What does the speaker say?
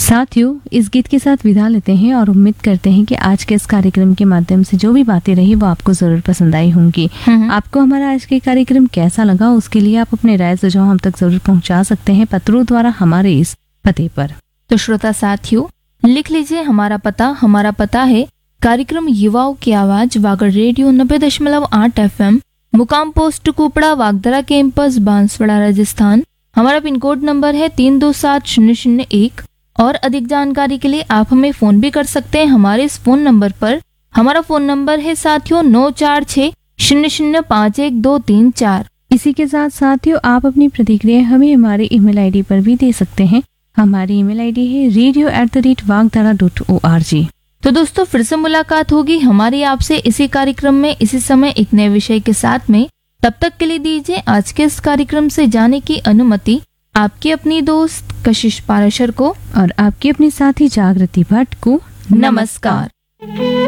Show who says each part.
Speaker 1: साथियों, इस गीत के साथ विदा लेते हैं और उम्मीद करते हैं कि आज के इस कार्यक्रम के माध्यम से जो भी बातें रही वो आपको जरूर पसंद आई होंगी। आपको हमारा आज के कार्यक्रम कैसा लगा उसके लिए आप अपने राय सुझाव हम तक जरूर पहुंचा सकते हैं पत्रों द्वारा हमारे इस पते पर।
Speaker 2: तो श्रोता साथियों, लिख लीजिए हमारा पता है कार्यक्रम युवाओं की आवाज, वागड़ रेडियो 90.8 FM, मुकाम पोस्ट कुपड़ा, वागदरा कैंपस, बांसवाड़ा, राजस्थान। हमारा पिन कोड नंबर है 327001। और अधिक जानकारी के लिए आप हमें फोन भी कर सकते हैं हमारे इस फोन नंबर पर। हमारा फोन नंबर है साथियों 9460051234।
Speaker 1: इसी के साथ साथियों, आप अपनी प्रतिक्रिया हमें हमारे ईमेल आईडी पर भी दे सकते हैं। हमारी ईमेल आईडी है radio@wagdara.org।
Speaker 2: तो दोस्तों, फिर से मुलाकात होगी हमारी आपसे इसी कार्यक्रम में इसी समय एक नए विषय के साथ में। तब तक के लिए दीजिए आज के इस कार्यक्रम से जाने की अनुमति आपकी अपनी दोस्त कशिश पाराशर को
Speaker 1: और आपकी अपनी साथी जागृति भट्ट को।
Speaker 2: नमस्कार।